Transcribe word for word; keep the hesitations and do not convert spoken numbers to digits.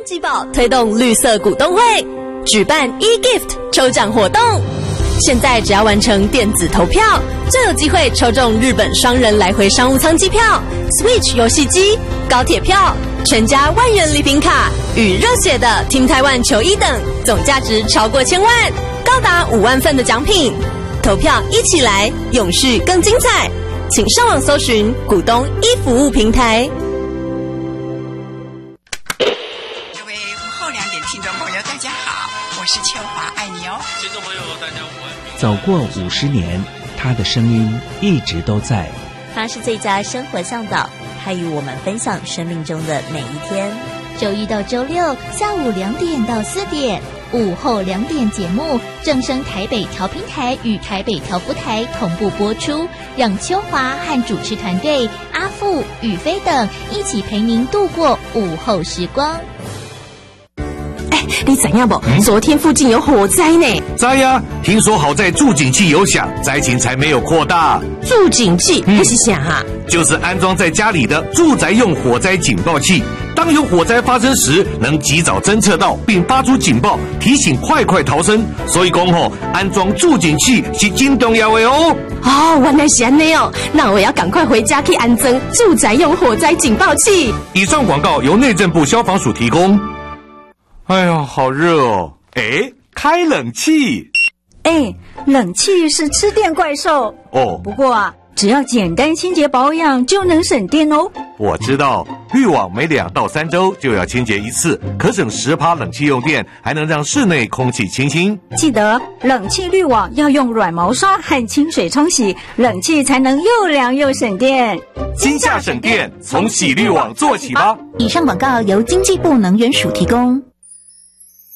集宝推动绿色股东会，举办 e-gift 抽奖活动。现在只要完成电子投票，就有机会抽中日本双人来回商务舱机票、Switch 游戏机、高铁票、全家万元礼品卡与热血的 Team Taiwan 球衣等，总价值超过千万，高达五万份的奖品。投票一起来，永续更精彩！请上网搜寻股东一服务平台。 各位午后两点听众朋友，大家好，我是秋华，爱你哦。 听众朋友，大家午安。 走过五十年，他的声音一直都在。 他是最佳生活向导，他与我们分享生命中的每一天。 周一到周六下午两点到四点，午后两点节目正声台北调频台与台北调布台同步播出，让秋华和主持团队阿富、宇飞等一起陪您度过午后时光。 你知影不？嗯、昨天附近有火灾呢。 知呀，听说好在助警器有响，灾情才没有扩大。 助警器那、嗯、是啥啊？ 就是安装在家里的住宅用火灾警报器。当有火灾发生时，能及早侦测到并发出警报，提醒快快逃生。所以讲吼，安装助警器是真重要的哦。 哦，原来是这样哦，那我要赶快回家去安装住宅用火灾警报器。 以上广告由内政部消防署提供。哎呀，好热哦！哎，开冷气。 哎，冷气是吃电怪兽哦。 不过啊，只要简单清洁保养就能省电哦。 我知道，滤网每两到三周就要清洁一次，可省十趴冷气用电，还能让室内空气清新。 记得冷气滤网要用软毛刷和清水冲洗，冷气才能又凉又省电。 今夏省电，从洗滤网做起吧。 以上广告由经济部能源署提供。